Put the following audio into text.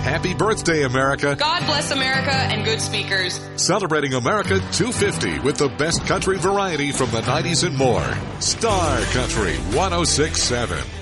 Happy birthday, America. God bless America and good speakers. Celebrating America 250 with the best country variety from the 90s and more. Star Country 106.7.